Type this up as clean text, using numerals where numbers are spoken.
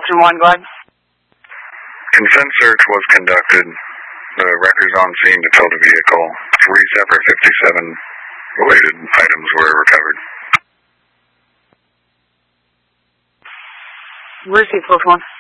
Houston 1, go ahead. Consent search was conducted. The records on scene to tow the vehicle. 3 separate 57 related items were recovered. Where's the fourth one?